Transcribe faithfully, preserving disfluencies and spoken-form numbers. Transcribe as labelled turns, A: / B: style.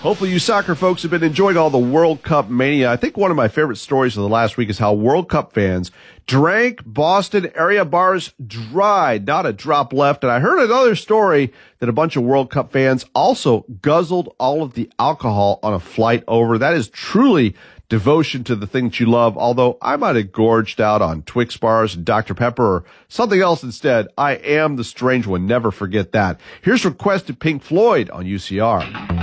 A: Hopefully you soccer folks have been enjoying all the World Cup mania. I think one of my favorite stories of the last week is how World Cup fans drank Boston area bars dry, not a drop left. And I heard another story that a bunch of World Cup fans also guzzled all of the alcohol on a flight over. That is truly devotion to the things you love, although I might have gorged out on Twix bars and Doctor Pepper or something else instead. I am the strange one. Never forget that. Here's Requested Pink Floyd on U C R.